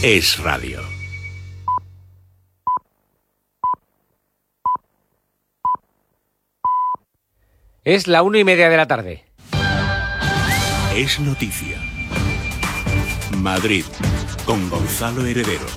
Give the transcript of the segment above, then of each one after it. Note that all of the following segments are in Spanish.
Es radio. Es la 1:30 de la tarde. Es noticia. Madrid, con Gonzalo Heredero.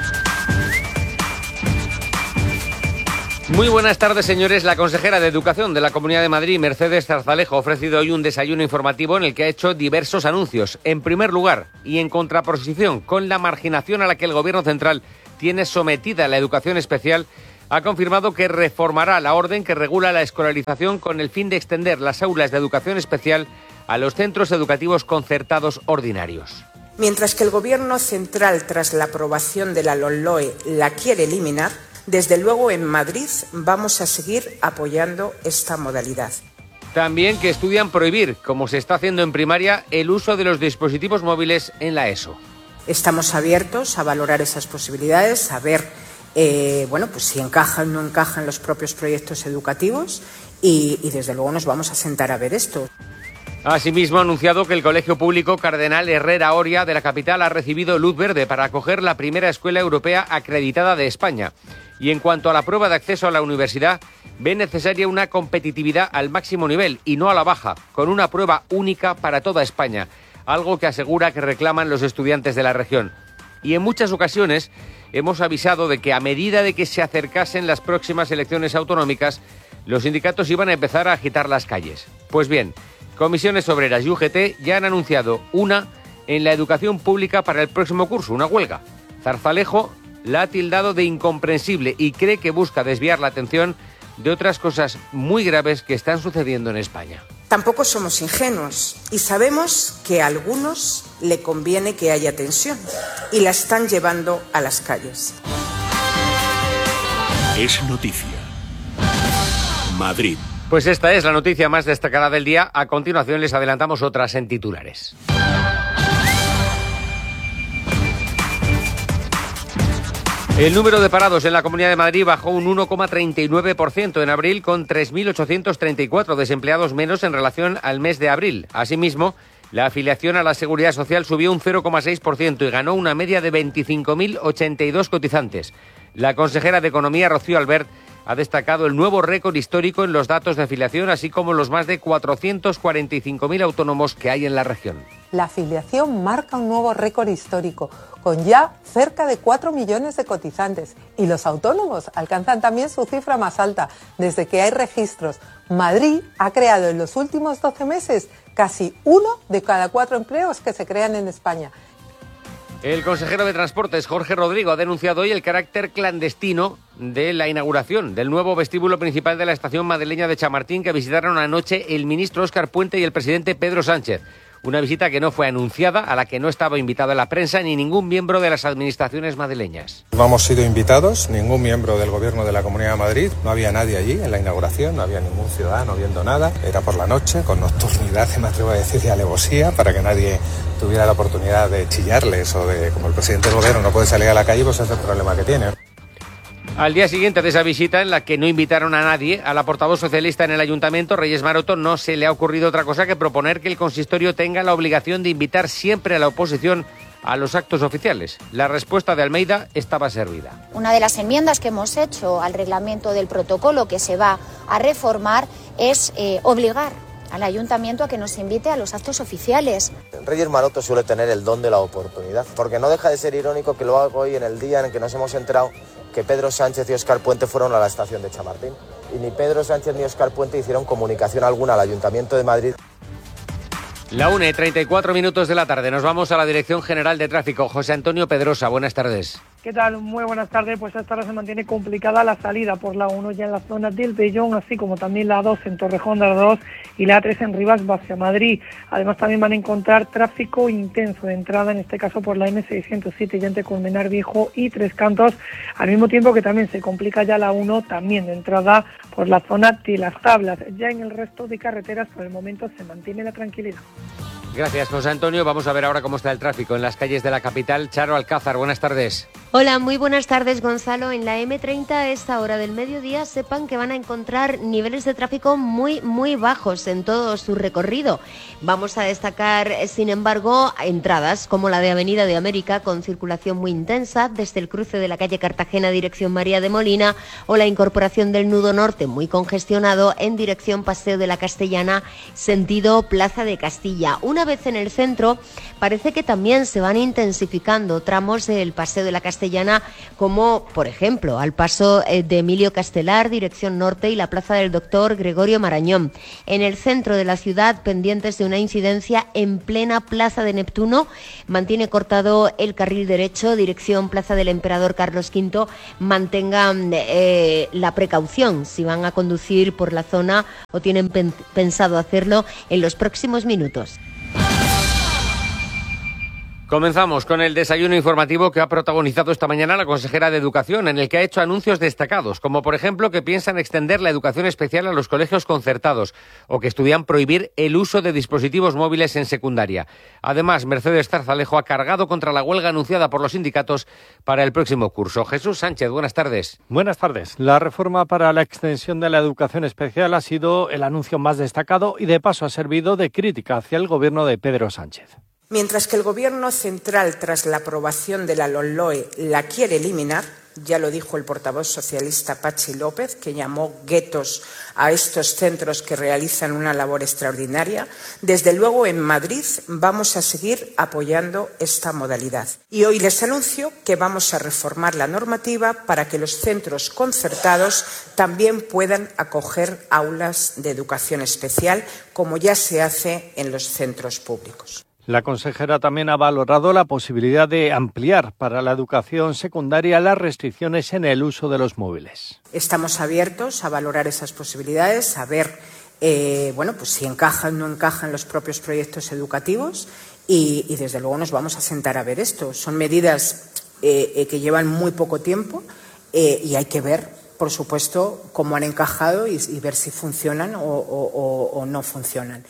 Muy buenas tardes, señores. La consejera de Educación de la Comunidad de Madrid, Mercedes Zarzalejo, ha ofrecido hoy un desayuno informativo en el que ha hecho diversos anuncios. En primer lugar, y en contraposición con la marginación a la que el Gobierno central tiene sometida la educación especial, ha confirmado que reformará la orden que regula la escolarización con el fin de extender las aulas de educación especial a los centros educativos concertados ordinarios. Mientras que el Gobierno central, tras la aprobación de la LOMLOE, la quiere eliminar, desde luego en Madrid vamos a seguir apoyando esta modalidad. También que estudian prohibir, como se está haciendo en primaria, el uso de los dispositivos móviles en la ESO. Estamos abiertos a valorar esas posibilidades, a ver pues si encajan o no encajan los propios proyectos educativos y desde luego nos vamos a sentar a ver esto. Asimismo, ha anunciado que el Colegio Público Cardenal Herrera Oria de la capital ha recibido luz verde para acoger la primera escuela europea acreditada de España. Y en cuanto a la prueba de acceso a la universidad, ve necesaria una competitividad al máximo nivel y no a la baja, con una prueba única para toda España, algo que asegura que reclaman los estudiantes de la región. Y en muchas ocasiones hemos avisado de que a medida de que se acercasen las próximas elecciones autonómicas, los sindicatos iban a empezar a agitar las calles. Pues bien, Comisiones Obreras y UGT ya han anunciado una en la educación pública para el próximo curso, una huelga. Zarzalejo la ha tildado de incomprensible y cree que busca desviar la atención de otras cosas muy graves que están sucediendo en España. Tampoco somos ingenuos y sabemos que a algunos le conviene que haya tensión y la están llevando a las calles. Es noticia. Madrid. Pues esta es la noticia más destacada del día. A continuación les adelantamos otras en titulares. El número de parados en la Comunidad de Madrid bajó un 1,39% en abril, con 3.834 desempleados menos en relación al mes de abril. Asimismo, la afiliación a la Seguridad Social subió un 0,6% y ganó una media de 25.082 cotizantes. La consejera de Economía, Rocío Albert, ha destacado el nuevo récord histórico en los datos de afiliación, así como los más de 445.000 autónomos que hay en la región. La afiliación marca un nuevo récord histórico, con ya cerca de 4 millones de cotizantes. Y los autónomos alcanzan también su cifra más alta desde que hay registros. Madrid ha creado en los últimos 12 meses casi 1 de cada 4 empleos que se crean en España. El consejero de Transportes, Jorge Rodrigo, ha denunciado hoy el carácter clandestino de la inauguración del nuevo vestíbulo principal de la estación madrileña de Chamartín, que visitaron anoche el ministro Óscar Puente y el presidente Pedro Sánchez. Una visita que no fue anunciada, a la que no estaba invitada la prensa ni ningún miembro de las administraciones madrileñas. No hemos sido invitados, ningún miembro del Gobierno de la Comunidad de Madrid, no había nadie allí en la inauguración, no había ningún ciudadano viendo nada. Era por la noche, con nocturnidad, me atrevo a decir, y alevosía, para que nadie tuviera la oportunidad de chillarles o de, como el presidente del Gobierno no puede salir a la calle, pues ese es el problema que tiene. Al día siguiente de esa visita, en la que no invitaron a nadie, a la portavoz socialista en el Ayuntamiento, Reyes Maroto, no se le ha ocurrido otra cosa que proponer que el consistorio tenga la obligación de invitar siempre a la oposición a los actos oficiales. La respuesta de Almeida estaba servida. Una de las enmiendas que hemos hecho al reglamento del protocolo que se va a reformar es obligar al Ayuntamiento a que nos invite a los actos oficiales. Reyes Maroto suele tener el don de la oportunidad, porque no deja de ser irónico que lo haga hoy en el día en el que nos hemos enterado que Pedro Sánchez y Óscar Puente fueron a la estación de Chamartín. Y ni Pedro Sánchez ni Óscar Puente hicieron comunicación alguna al Ayuntamiento de Madrid. La 1:34 de la tarde. Nos vamos a la Dirección General de Tráfico. José Antonio Pedrosa, buenas tardes. ¿Qué tal? Muy buenas tardes. Pues hasta ahora se mantiene complicada la salida por la 1 ya en la zona del Bellón, así como también la 2 en Torrejón de Ardoz y la 3 en Rivas hacia Madrid. Además también van a encontrar tráfico intenso de entrada, en este caso por la M607 ya entre Colmenar Viejo y Tres Cantos, al mismo tiempo que también se complica ya la 1 también de entrada por la zona de Las Tablas. Ya en el resto de carreteras por el momento se mantiene la tranquilidad. Gracias, José Antonio. Vamos a ver ahora cómo está el tráfico en las calles de la capital. Charo Alcázar, buenas tardes. Hola, muy buenas tardes, Gonzalo. En la M30 a esta hora del mediodía sepan que van a encontrar niveles de tráfico muy bajos en todo su recorrido. Vamos a destacar, sin embargo, entradas como la de Avenida de América con circulación muy intensa desde el cruce de la calle Cartagena dirección María de Molina o la incorporación del nudo norte muy congestionado en dirección Paseo de la Castellana sentido Plaza de Castilla. Una vez en el centro parece que también se van intensificando tramos del Paseo de la Castellana, como por ejemplo al paso de Emilio Castelar, dirección norte, y la plaza del Doctor Gregorio Marañón. En el centro de la ciudad, pendientes de una incidencia en plena plaza de Neptuno, mantiene cortado el carril derecho, dirección plaza del Emperador Carlos V. Mantengan la precaución si van a conducir por la zona o tienen pensado hacerlo en los próximos minutos. Comenzamos con el desayuno informativo que ha protagonizado esta mañana la consejera de Educación, en el que ha hecho anuncios destacados, como por ejemplo que piensan extender la educación especial a los colegios concertados o que estudian prohibir el uso de dispositivos móviles en secundaria. Además, Mercedes Zarzalejo ha cargado contra la huelga anunciada por los sindicatos para el próximo curso. Jesús Sánchez, buenas tardes. Buenas tardes. La reforma para la extensión de la educación especial ha sido el anuncio más destacado y de paso ha servido de crítica hacia el gobierno de Pedro Sánchez. Mientras que el Gobierno central, tras la aprobación de la LOMLOE, la quiere eliminar, ya lo dijo el portavoz socialista Patxi López, que llamó guetos a estos centros que realizan una labor extraordinaria, desde luego en Madrid vamos a seguir apoyando esta modalidad. Y hoy les anuncio que vamos a reformar la normativa para que los centros concertados también puedan acoger aulas de educación especial, como ya se hace en los centros públicos. La consejera también ha valorado la posibilidad de ampliar para la educación secundaria las restricciones en el uso de los móviles. Estamos abiertos a valorar esas posibilidades, a ver pues si encajan o no encajan los propios proyectos educativos y desde luego nos vamos a sentar a ver esto. Son medidas que llevan muy poco tiempo y hay que ver, por supuesto, cómo han encajado y ver si funcionan o no funcionan.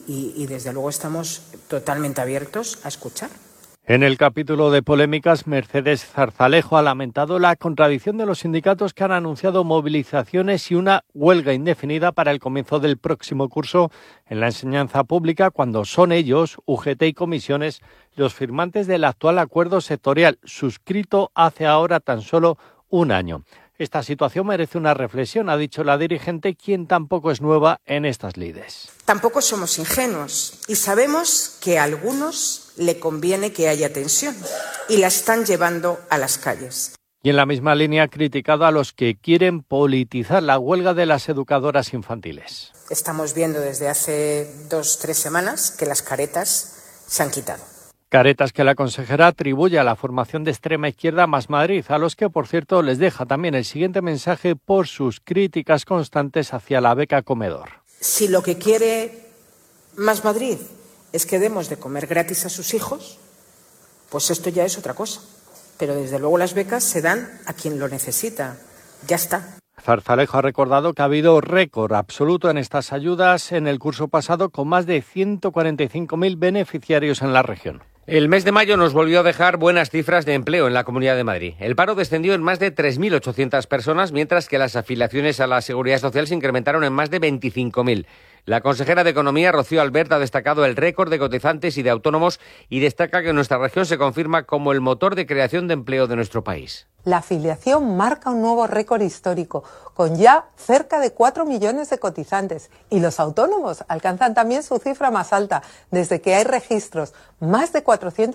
Y desde luego estamos totalmente abiertos a escuchar. En el capítulo de polémicas, Mercedes Zarzalejo ha lamentado la contradicción de los sindicatos que han anunciado movilizaciones y una huelga indefinida para el comienzo del próximo curso en la enseñanza pública, cuando son ellos, UGT y comisiones, los firmantes del actual acuerdo sectorial, suscrito hace ahora tan solo un año. Esta situación merece una reflexión, ha dicho la dirigente, quien tampoco es nueva en estas lides. Tampoco somos ingenuos y sabemos que a algunos le conviene que haya tensión y la están llevando a las calles. Y en la misma línea ha criticado a los que quieren politizar la huelga de las educadoras infantiles. Estamos viendo desde hace 2-3 semanas que las caretas se han quitado. Caretas que la consejera atribuye a la formación de extrema izquierda Más Madrid, a los que, por cierto, les deja también el siguiente mensaje por sus críticas constantes hacia la beca comedor. Si lo que quiere Más Madrid es que demos de comer gratis a sus hijos, pues esto ya es otra cosa. Pero desde luego las becas se dan a quien lo necesita. Ya está. Zarzalejo ha recordado que ha habido récord absoluto en estas ayudas en el curso pasado, con más de 145.000 beneficiarios en la región. El mes de mayo nos volvió a dejar buenas cifras de empleo en la Comunidad de Madrid. El paro descendió en más de 3.800 personas, mientras que las afiliaciones a la Seguridad Social se incrementaron en más de 25.000. La consejera de Economía, Rocío Albert, ha destacado el récord de cotizantes y de autónomos y destaca que nuestra región se confirma como el motor de creación de empleo de nuestro país. La afiliación marca un nuevo récord histórico, con ya cerca de 4 millones de cotizantes. Y los autónomos alcanzan también su cifra más alta, desde que hay registros, más de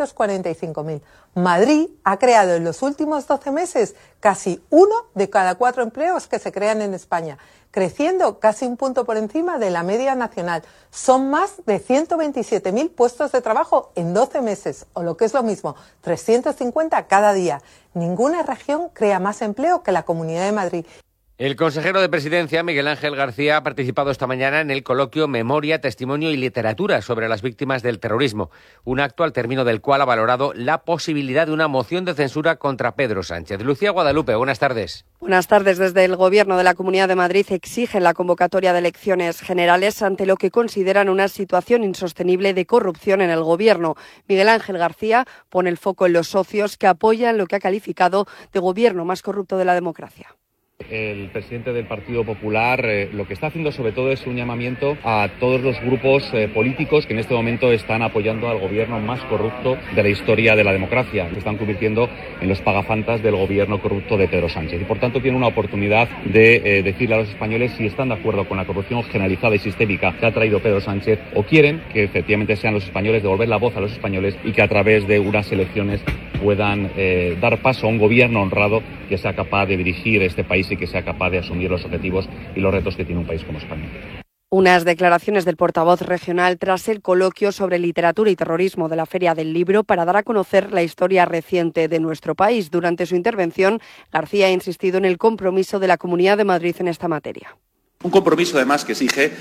445.000. Madrid ha creado en los últimos 12 meses casi 1 de cada 4 empleos que se crean en España, creciendo casi un punto por encima de la media nacional. Son más de 127.000 puestos de trabajo en 12 meses, o lo que es lo mismo, 350 cada día. Ninguna región crea más empleo que la Comunidad de Madrid. El consejero de Presidencia, Miguel Ángel García, ha participado esta mañana en el coloquio Memoria, Testimonio y Literatura sobre las víctimas del terrorismo, un acto al término del cual ha valorado la posibilidad de una moción de censura contra Pedro Sánchez. Lucía Guadalupe, buenas tardes. Buenas tardes. Desde el Gobierno de la Comunidad de Madrid exigen la convocatoria de elecciones generales ante lo que consideran una situación insostenible de corrupción en el Gobierno. Miguel Ángel García pone el foco en los socios que apoyan lo que ha calificado de gobierno más corrupto de la democracia. El presidente del Partido Popular lo que está haciendo sobre todo es un llamamiento a todos los grupos políticos que en este momento están apoyando al gobierno más corrupto de la historia de la democracia, que están convirtiendo en los pagafantas del gobierno corrupto de Pedro Sánchez. Y por tanto tiene una oportunidad de decirle a los españoles si están de acuerdo con la corrupción generalizada y sistémica que ha traído Pedro Sánchez o quieren que efectivamente sean los españoles, devolver la voz a los españoles y que a través de unas elecciones puedan dar paso a un gobierno honrado que sea capaz de dirigir este país y que sea capaz de asumir los objetivos y los retos que tiene un país como España. Unas declaraciones del portavoz regional tras el coloquio sobre literatura y terrorismo de la Feria del Libro para dar a conocer la historia reciente de nuestro país. Durante su intervención, García ha insistido en el compromiso de la Comunidad de Madrid en esta materia. Un compromiso, además, que exige